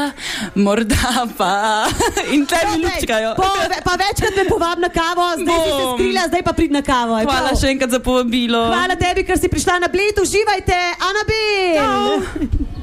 Morda pa. In tle mi ljubčkajo. Pa večkrat me povab na kavo, zdaj si se skrila, zdaj pa prid na kavo. Hvala še enkrat za povabilo. Hvala tebi, ker si prišla na Bled, uživajte, Anabel!